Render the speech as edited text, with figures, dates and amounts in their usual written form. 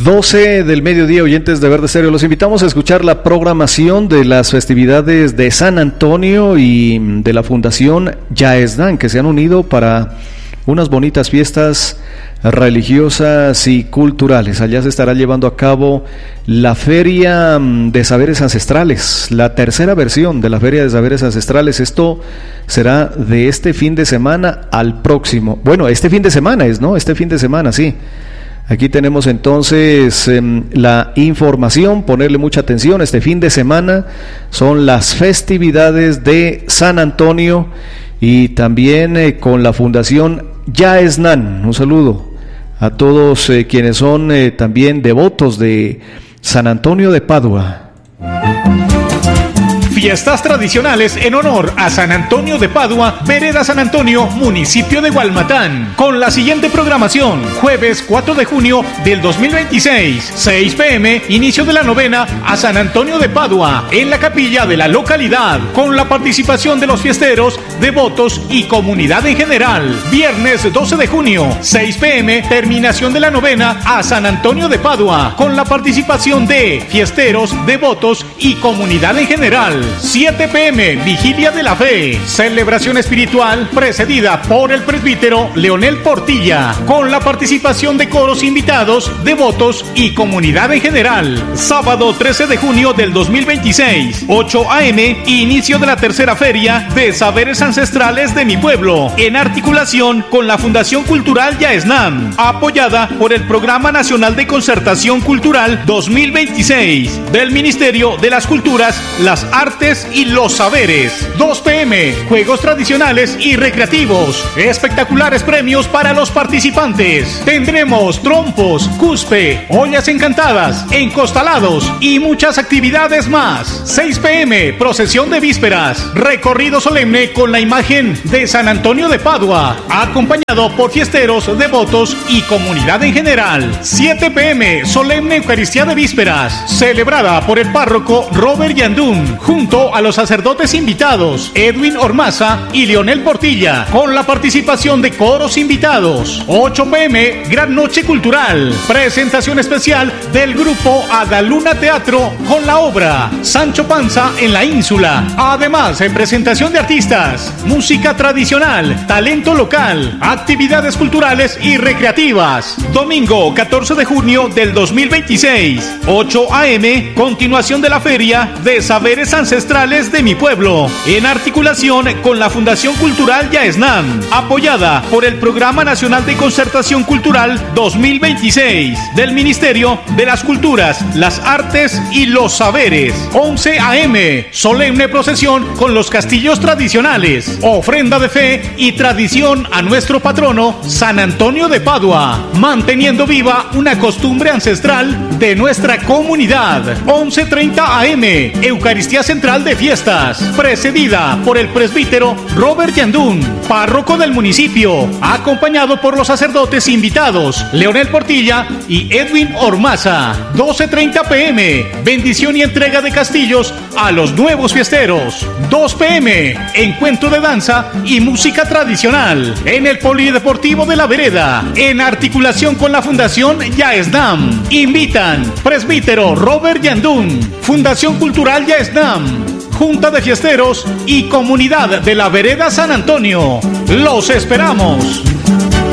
12 del mediodía, oyentes de Verde Estéreo. Los invitamos a escuchar la programación de las festividades de San Antonio y de la Fundación Yaesdan, que se han unido para unas bonitas fiestas religiosas y culturales. Allá se estará llevando a cabo la Feria de Saberes Ancestrales, la tercera versión de la Feria de Saberes Ancestrales. Esto será de este fin de semana al próximo. Bueno, este fin de semana es, ¿no? Este fin de semana, sí. Aquí tenemos entonces la información, ponerle mucha atención. Este fin de semana son las festividades de San Antonio y también con la Fundación Yaesdan. Un saludo a todos quienes son también devotos de San Antonio de Padua. Fiestas tradicionales en honor a San Antonio de Padua, Vereda San Antonio, municipio de Gualmatán, con la siguiente programación: jueves 4 de junio del 2026, 6 p.m, inicio de la novena a San Antonio de Padua, en la capilla de la localidad, con la participación de los fiesteros, devotos y comunidad en general. Viernes 12 de junio, 6 p.m, terminación de la novena a San Antonio de Padua, con la participación de fiesteros, devotos y comunidad en general. 7 p.m, Vigilia de la Fe, celebración espiritual precedida por el presbítero Leonel Portilla, con la participación de coros invitados, devotos y comunidad en general. Sábado 13 de junio del 2026, 8 a.m, inicio de la tercera Feria de Saberes Ancestrales de mi pueblo, en articulación con la Fundación Cultural Yaesdan, apoyada por el Programa Nacional de Concertación Cultural 2026 del Ministerio de las Culturas, las Artes y los Saberes. 2 p.m, juegos tradicionales y recreativos, espectaculares premios para los participantes. Tendremos trompos, cuspe, ollas encantadas, encostalados y muchas actividades más. 6 p.m, procesión de vísperas, recorrido solemne con la imagen de San Antonio de Padua, acompañado por fiesteros, devotos y comunidad en general. 7 p.m, solemne Eucaristía de vísperas, celebrada por el párroco Robert Yandún, junto a los sacerdotes invitados Edwin Ormaza y Leonel Portilla, con la participación de coros invitados. 8 p.m, Gran Noche Cultural, presentación especial del grupo Adaluna Teatro con la obra Sancho Panza en la Ínsula. Además, en presentación de artistas, música tradicional, talento local, actividades culturales y recreativas. Domingo 14 de junio del 2026, 8 a.m, continuación de la Feria de Saberes Ancestrales de mi pueblo, en articulación con la Fundación Cultural Yaesdan, apoyada por el Programa Nacional de Concertación Cultural 2026 del Ministerio de las Culturas, las Artes y los Saberes. 11 a.m, solemne procesión con los castillos tradicionales, ofrenda de fe y tradición a nuestro patrono San Antonio de Padua, manteniendo viva una costumbre ancestral de nuestra comunidad. 11:30 a.m, Eucaristía Central de Fiestas, precedida por el presbítero Robert Yandún, párroco del municipio, acompañado por los sacerdotes invitados Leonel Portilla y Edwin Ormaza. 12:30 p.m, bendición y entrega de castillos a los nuevos fiesteros. 2 p.m, encuentro de danza y música tradicional en el Polideportivo de la Vereda, en articulación con la Fundación Yaesdan. Invitan presbítero Robert Yandún, Fundación Cultural Yaesdan, Junta de Fiesteros y Comunidad de la Vereda San Antonio. ¡Los esperamos!